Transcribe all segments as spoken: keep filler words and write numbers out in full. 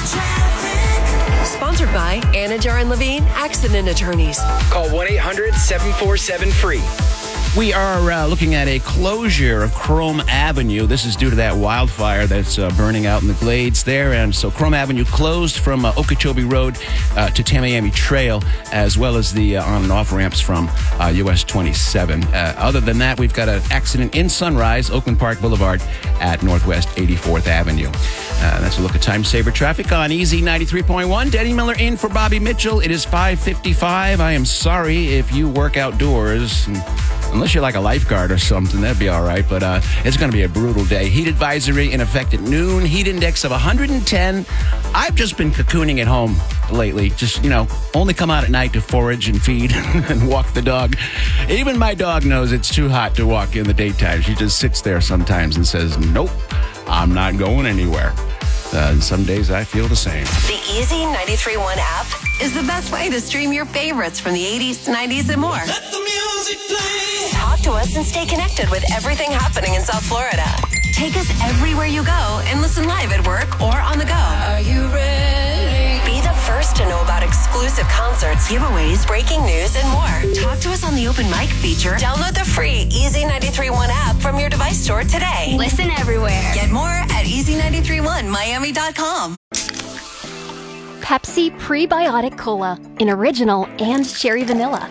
Sponsored by Anajar and Levine Accident Attorneys. Call one eight hundred seven four seven free. We are uh, looking at a closure of Chrome Avenue. This is due to that wildfire that's uh, burning out in the glades there. And so Chrome Avenue closed from uh, Okeechobee Road uh, to Tamiami Trail, as well as the uh, on and off ramps from uh, U S twenty-seven. Uh, other than that, we've got an accident in Sunrise, Oakland Park Boulevard at Northwest eighty-fourth Avenue. Uh, that's a look at time saver traffic on Easy ninety-three point one. Denny Miller in for Bobby Mitchell. It is five fifty-five. I am sorry if you work outdoors. And unless you're like a lifeguard or something, that'd be all right. But uh, it's going to be a brutal day. Heat advisory in effect at noon. Heat index of one hundred ten. I've just been cocooning at home lately. Just, you know, only come out at night to forage and feed and walk the dog. Even my dog knows it's too hot to walk in the daytime. She just sits there sometimes and says, nope, I'm not going anywhere. Uh, and some days I feel the same. The Easy ninety-three point one app is the best way to stream your favorites from the eighties, nineties, and more. Let the music play. Talk to us and stay connected with everything happening in South Florida. Take us everywhere you go and listen live at work or on the go. Are you ready? Be the first to know about exclusive concerts, giveaways, breaking news, and more. Talk to us on the open mic feature. Download the free Easy ninety-three point one app from your device store today. Listen everywhere. Get more at easy ninety-three one miami dot com. Pepsi Prebiotic Cola in original and cherry vanilla.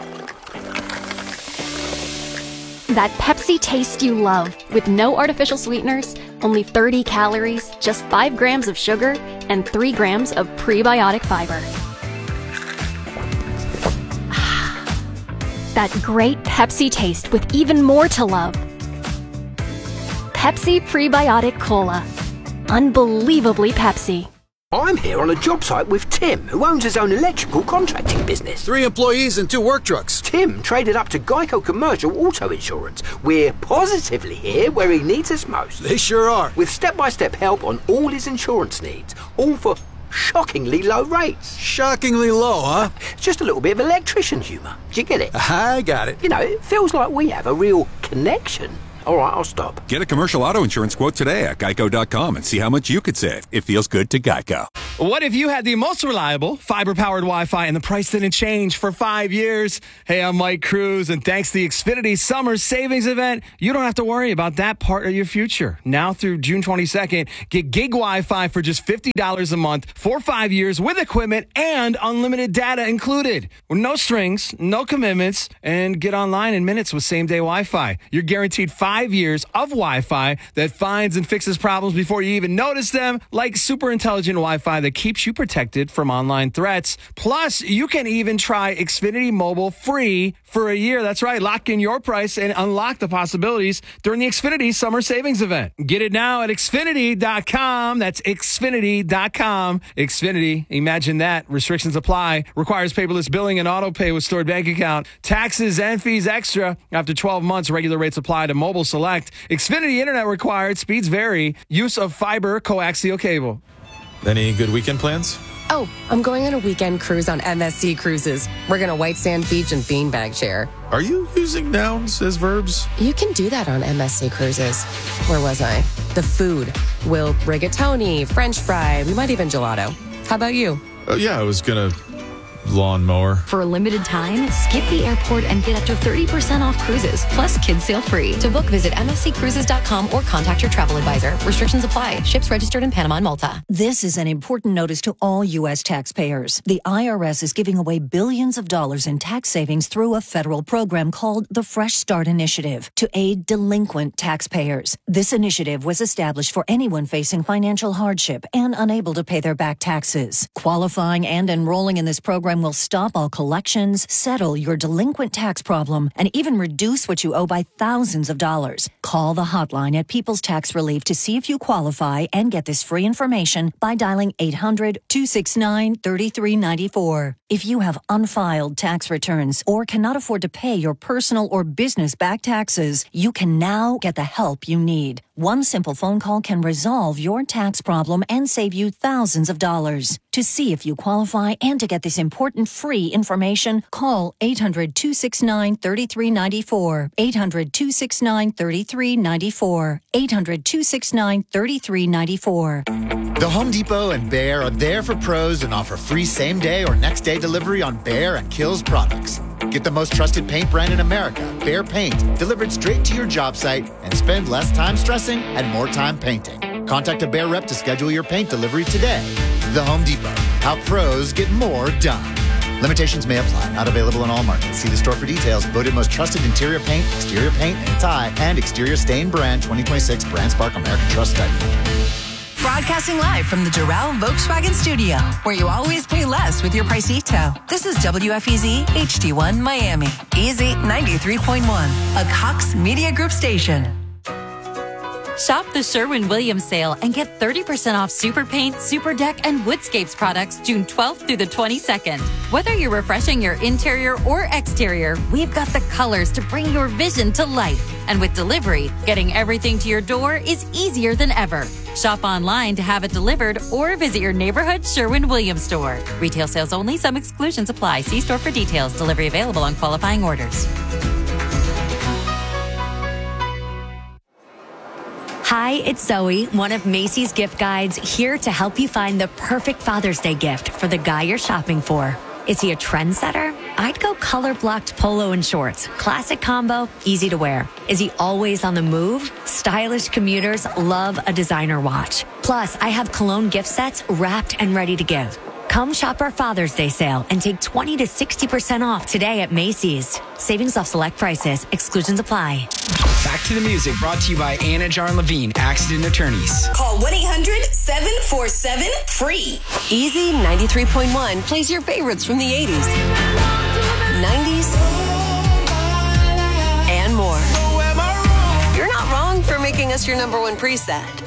That Pepsi taste you love with no artificial sweeteners, only thirty calories, just five grams of sugar, and three grams of prebiotic fiber. That great Pepsi taste with even more to love. Pepsi Prebiotic Cola. Unbelievably Pepsi. I'm here on a job site with Tim, who owns his own electrical contracting business. Three employees and two work trucks. Tim traded up to Geico Commercial Auto Insurance. We're positively here where he needs us most. They sure are. With step-by-step help on all his insurance needs, all for shockingly low rates. Shockingly low, huh? Just a little bit of electrician humour. Do you get it? I got it. You know, it feels like we have a real connection. All right, I'll stop. Get a commercial auto insurance quote today at geico dot com and see how much you could save. It feels good to Geico. What if you had the most reliable fiber-powered Wi-Fi and the price didn't change for five years? Hey, I'm Mike Cruz, and thanks to the Xfinity Summer Savings Event, you don't have to worry about that part of your future. Now through June twenty-second, get gig Wi-Fi for just fifty dollars a month for five years with equipment and unlimited data included. With no strings, no commitments, and get online in minutes with same-day Wi-Fi. You're guaranteed five years of Wi-Fi that finds and fixes problems before you even notice them, like super intelligent Wi-Fi that keeps you protected from online threats. Plus, you can even try Xfinity Mobile free for a year. That's right. Lock in your price and unlock the possibilities during the Xfinity Summer Savings Event. Get it now at Xfinity dot com. That's Xfinity dot com. Xfinity, imagine that. Restrictions apply. Requires paperless billing and auto pay with stored bank account. Taxes and fees extra. After twelve months, regular rates apply to mobile select. Xfinity Internet required. Speeds vary. Use of fiber coaxial cable. Any good weekend plans? Oh, I'm going on a weekend cruise on M S C Cruises. We're going to White Sand Beach and Beanbag Chair. Are you using nouns as verbs? You can do that on M S C Cruises. Where was I? The food. We'll rigatoni, French fry, we might even gelato. How about you? Uh, yeah, I was going to lawnmower. For a limited time, skip the airport and get up to thirty percent off cruises, plus kids sail free. To book, visit M S C cruises dot com or contact your travel advisor. Restrictions apply. Ships registered in Panama and Malta. This is an important notice to all U S taxpayers. The I R S is giving away billions of dollars in tax savings through a federal program called the Fresh Start Initiative to aid delinquent taxpayers. This initiative was established for anyone facing financial hardship and unable to pay their back taxes. Qualifying and enrolling in this program will stop all collections, settle your delinquent tax problem, and even reduce what you owe by thousands of dollars. Call the hotline at People's Tax Relief to see if you qualify and get this free information by dialing eight hundred, two six nine, three three nine four. If you have unfiled tax returns or cannot afford to pay your personal or business back taxes, you can now get the help you need. One simple phone call can resolve your tax problem and save you thousands of dollars. To see if you qualify and to get this important free information, call eight hundred, two six nine, three three nine four. eight hundred, two six nine, three three nine four. eight hundred, two six nine, three three nine four. The Home Depot and Behr are there for pros and offer free same-day or next-day delivery on Behr and Kills products. Get the most trusted paint brand in America, Behr Paint, delivered straight to your job site and spend less time stressing and more time painting. Contact a Behr rep to schedule your paint delivery today. The Home Depot, how pros get more done. Limitations may apply. Not available in all markets. See the store for details. Voted most trusted interior paint, exterior paint, and tie, and exterior stain brand twenty twenty-six Brand Spark American Trust Study. Broadcasting live from the Doral Volkswagen Studio, where you always pay less with your Pricito. This is W F E Z H D one Miami. Easy ninety-three point one, a Cox Media Group station. Shop the Sherwin-Williams sale and get thirty percent off Super Paint, Super Deck, and Woodscapes products June twelfth through the twenty-second. Whether you're refreshing your interior or exterior, we've got the colors to bring your vision to life. And with delivery, getting everything to your door is easier than ever. Shop online to have it delivered or visit your neighborhood Sherwin-Williams store. Retail sales only. Some exclusions apply. See store for details. Delivery available on qualifying orders. Hi, it's Zoe, one of Macy's gift guides, here to help you find the perfect Father's Day gift for the guy you're shopping for. Is he a trendsetter? I'd go color-blocked polo and shorts. Classic combo, easy to wear. Is he always on the move? Stylish commuters love a designer watch. Plus, I have cologne gift sets wrapped and ready to give. Come shop our Father's Day sale and take twenty to sixty percent off today at Macy's. Savings off select prices. Exclusions apply. Back to the music, brought to you by Anna Jarn Levine, Accident Attorneys. Call one eight hundred, seven four seven, free. Easy ninety-three point one plays your favorites from the eighties, nineties, and more. You're not wrong for making us your number one preset.